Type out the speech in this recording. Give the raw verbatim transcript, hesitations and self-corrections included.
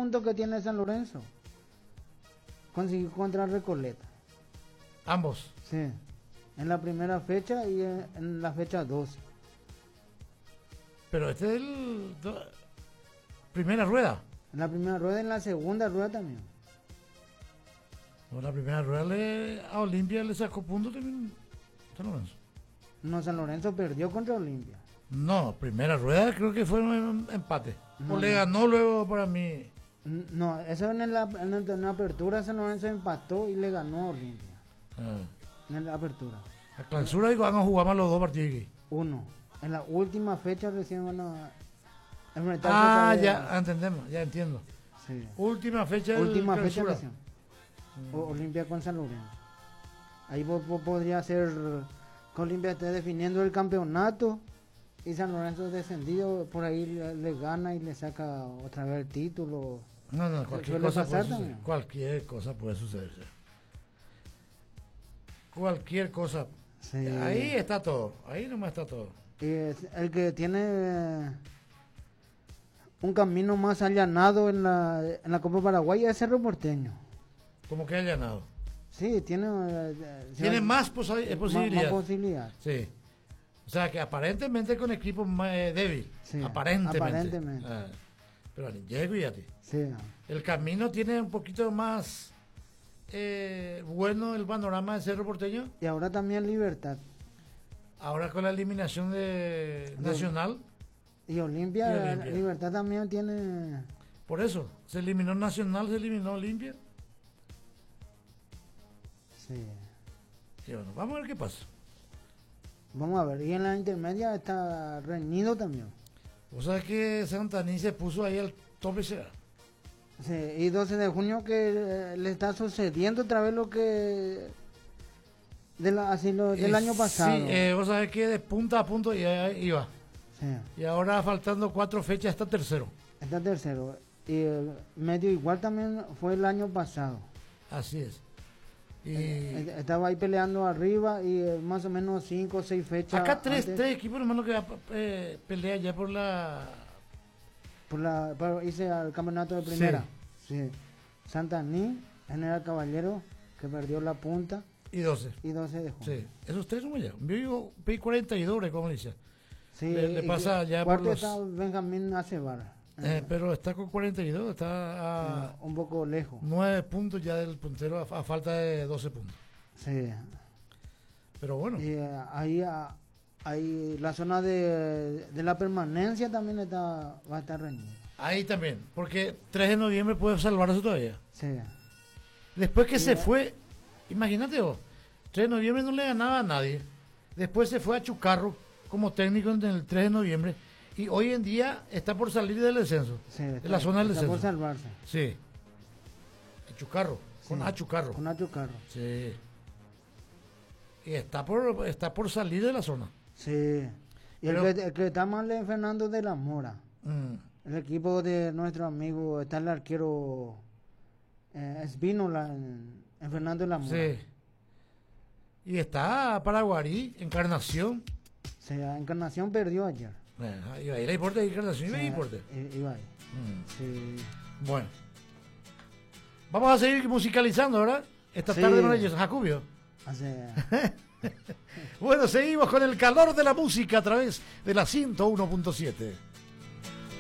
puntos que tiene San Lorenzo. Consiguió contra Recoleta. Ambos. Sí. En la primera fecha y en, en la fecha doce. Pero este es el... do- primera rueda. En la primera rueda y en la segunda rueda también. O la primera rueda le, a Olimpia le sacó puntos también San Lorenzo. No, San Lorenzo perdió contra Olimpia. No, primera rueda creo que fue un empate. No, o le no. ganó luego para mí. N- No, eso en la, en la, en la apertura San Lorenzo empató y le ganó a Olimpia. Ah, En la apertura. la clausura digo, van a jugar más los dos partidos aquí. Uno. En la última fecha recién van a enfrentarse Ah, otra vez. ya entendemos, ya entiendo. Sí. Última fecha del Última fecha clausura. recién. O- Olimpia con San Lorenzo. Ahí po- po- podría ser que Olimpia esté definiendo el campeonato y San Lorenzo descendido, por ahí le, le gana y le saca otra vez el título. No, no, cualquier Suele cosa pasar puede suceder. también. Cualquier cosa puede suceder. Cualquier cosa. Sí. Ahí está todo. Ahí nomás está todo. Y es el que tiene eh, un camino más allanado en la, en la Copa Paraguay es Cerro Porteño. Como que ha ganado. Sí, tiene, eh, eh, Tiene se va- más posi- más- posibilidad. más posibilidad. Sí. O sea que aparentemente con equipo más eh, débil. Sí, aparentemente. aparentemente. Ah, pero ya cuídate. Sí. El camino tiene un poquito más eh, bueno el panorama de Cerro Porteño. Y ahora también Libertad. Ahora con la eliminación de Nacional. Y Olimpia, Y Olimpia. Libertad también tiene. Por eso, se eliminó Nacional, se eliminó Olimpia. Sí. Y bueno, vamos a ver qué pasa. Vamos a ver. Y en la intermedia está reñido también. Vos sabés que Santaní se puso ahí al tope. Será. Sí. Y doce de junio que eh, le está sucediendo otra vez lo que. De la, así lo, del Eh, año pasado. Sí, eh, vos sabés que de punta a punta ya iba. Sí. Y ahora faltando cuatro fechas está tercero. Está tercero. Y el medio igual también fue el año pasado. Así es. Y Eh, Estaba ahí peleando arriba y eh, más o menos cinco o seis fechas. acá tres, antes, tres equipos nomás lo que va, eh, pelea ya por la... Por la, para irse al campeonato de primera. Sí. Santaní, General Caballero, que perdió la punta, Y doce. y doce de junio. Sí, esos tres somos ya. Yo digo P cuarenta y dos, como le dice. Sí, Le- le y pasa que- ya cuarto por los- está Benjamín Acebar. Eh, pero está con cuarenta y dos, está a un poco lejos. nueve puntos ya del puntero a, a falta de doce puntos. Sí. Pero bueno, Y eh, ahí, ah, ahí la zona de, de la permanencia también está, va a estar reñida. ahí también, porque tres de noviembre puede salvarse todavía. Sí. Después que Sí, se eh. fue, imagínate vos, tres de noviembre no le ganaba a nadie. Después se fue a Chucarro como técnico en el tres de noviembre. Y hoy en día está por salir del descenso. Sí, de está- la zona del está por descenso. salvarse. Sí. En Chucarro. Con Sí, A Chucarro. Con Nacho Carro. Sí. Y está por, está por salir de la zona. Sí. Y Pero- el, que, el que está mal es Fernando de la Mora. Mm. El equipo de nuestro amigo, está el arquero eh, Espínola en, en Fernando de la Mora. Sí. Y está Paraguarí, Encarnación. Sí, Encarnación perdió ayer. Ajá, iba a ir a Importe, Encarnación iba a Sí, Importe. i- Iba ahí. Mm. Sí. Bueno. Vamos a seguir musicalizando, ¿verdad? Esta Sí. tarde maravillosa. Jacubio. Hace- Bueno, seguimos con el calor de la música a través de la ciento uno punto siete.